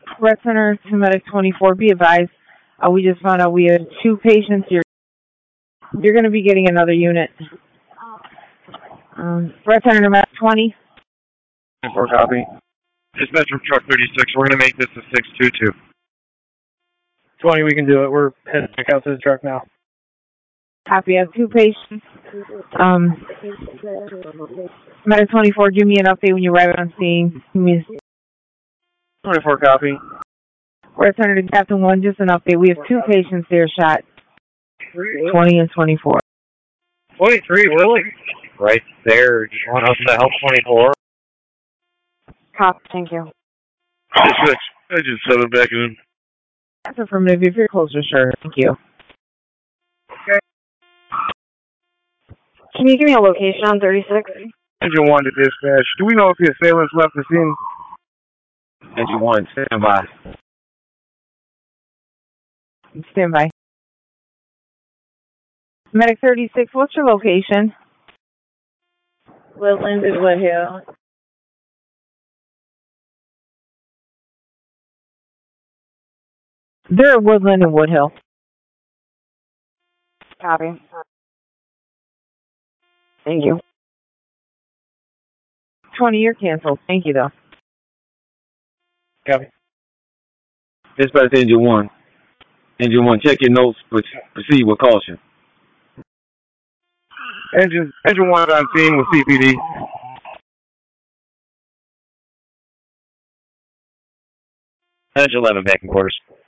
Red Center to Medic 24, be advised. We just found out we have 2 patients. You're going to be getting another unit. Red Center to Medic 20. 4 copy. Dispatch from truck 36. We're going to make this a 622. 20, we can do it. We're heading back out to the truck now. Copy. I have 2 patients. Medic 24, give me an update when you arrive on scene. 24 copy. Red Center to Captain 1, just an update. We have 2 patients there shot. 20 and 24. 23, really? Right there. Do you want us to help 24? Copy, thank you. Dispatch, I just set it back in. That's affirmative. If you're closer, sure. Thank you. Okay. Can you give me a location on 36? Engine 1 to dispatch. Do we know if the assailants left the scene? Engine 1, stand by. Stand by. Medic 36, what's your location? Woodlands and Woodhill. They're at Woodland and Woodhill. Copy. Thank you. 20, you're canceled. Thank you, though. Copy. Dispatch Engine 1. Engine 1, check your notes, but proceed with caution. Engine 1 on scene with CPD. Engine 11 back in quarters.